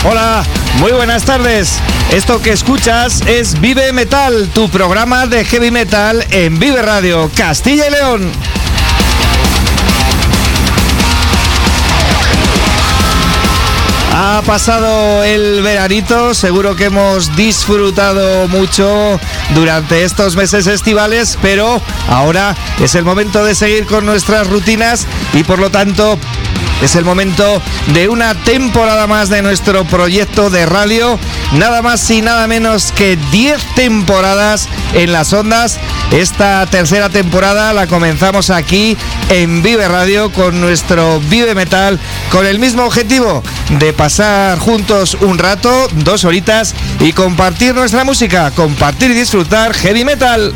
Hola, muy buenas tardes. Esto que escuchas es Vive Metal, tu programa de heavy metal en Vive Radio, Castilla y León. Ha pasado el veranito, seguro que hemos disfrutado mucho durante estos meses estivales, pero ahora es el momento de seguir con nuestras rutinas y por lo tanto es el momento de una temporada más de nuestro proyecto de radio, nada más y nada menos que 10 temporadas en las ondas. Esta tercera temporada la comenzamos aquí en Vive Radio con nuestro Vive Metal, con el mismo objetivo de pasar juntos un rato, 2 horitas y compartir nuestra música, compartir y disfrutar heavy metal.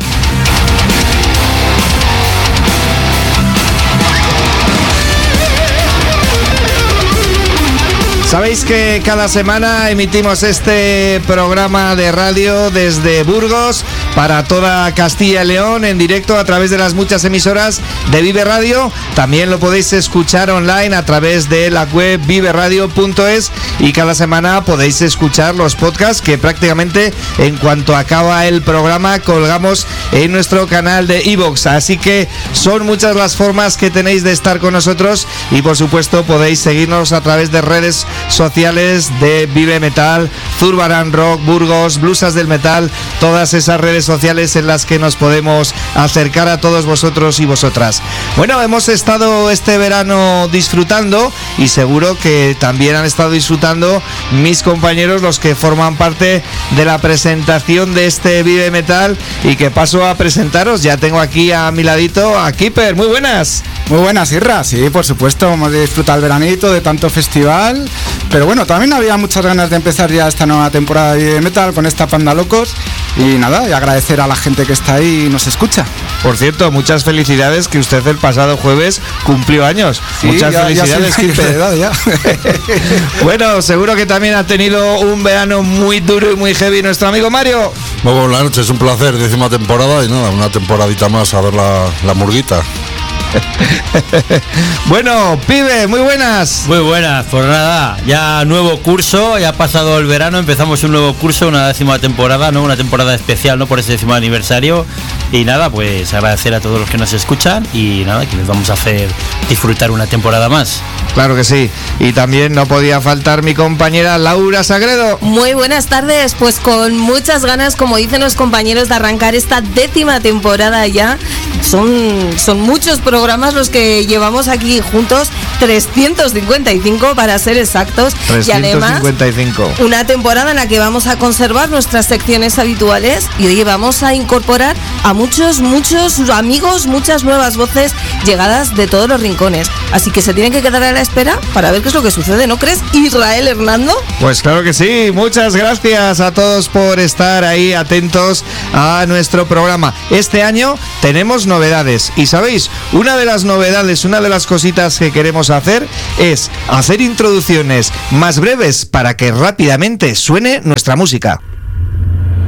Sabéis que cada semana emitimos este programa de radio desde Burgos para toda Castilla y León en directo a través de las muchas emisoras de Vive Radio. También lo podéis escuchar online a través de la web viveradio.es y cada semana podéis escuchar los podcasts que prácticamente en cuanto acaba el programa colgamos en nuestro canal de iVoox. Así que son muchas las formas que tenéis de estar con nosotros y por supuesto podéis seguirnos a través de redes sociales de Vive Metal, Zurbarán Rock, Burgos, Blusas del Metal, todas esas redes sociales en las que nos podemos acercar a todos vosotros y vosotras. Bueno, hemos estado este verano disfrutando y seguro que también han estado disfrutando mis compañeros, los que forman parte de la presentación de este Vive Metal, y que paso a presentaros. Ya tengo aquí a mi ladito a Keeper. Muy buenas. Muy buenas, Irra. Sí, por supuesto, hemos disfrutado el veranito de tanto festival. Pero bueno, también había muchas ganas de empezar ya esta nueva temporada de Metal con esta panda locos. Y nada, y agradecer a la gente que está ahí y nos escucha. Por cierto, muchas felicidades, que usted el pasado jueves cumplió años. Sí, muchas felicidades, Keeper. Ya. Bueno, seguro que también ha tenido un verano muy duro y muy heavy nuestro amigo Mario. Muy buenas noches, es un placer, 10ª temporada y nada, una temporadita más a ver la murguita. Bueno, pibe, muy buenas. Muy buenas, pues nada, ya nuevo curso, ya ha pasado el verano, empezamos un nuevo curso, una 10ª temporada, ¿no? Una temporada especial, ¿no? Por ese 10º aniversario. Y nada, pues agradecer a todos los que nos escuchan y nada, que les vamos a hacer disfrutar una temporada más. Claro que sí. Y también no podía faltar mi compañera Laura Sagredo. Muy buenas tardes, pues con muchas ganas, como dicen los compañeros, de arrancar esta 10ª temporada ya. Son muchos programas los que llevamos aquí juntos, 355 para ser exactos. 355. Y además una temporada en la que vamos a conservar nuestras secciones habituales y hoy vamos a incorporar a muchos amigos, muchas nuevas voces llegadas de todos los rincones. Así que se tienen que quedar a la espera para ver qué es lo que sucede, ¿no crees, Israel Hernando? Pues claro que sí. Muchas gracias a todos por estar ahí atentos a nuestro programa. Este año tenemos novedades y sabéis, una de las novedades, una de las cositas que queremos hacer es hacer introducciones más breves para que rápidamente suene nuestra música.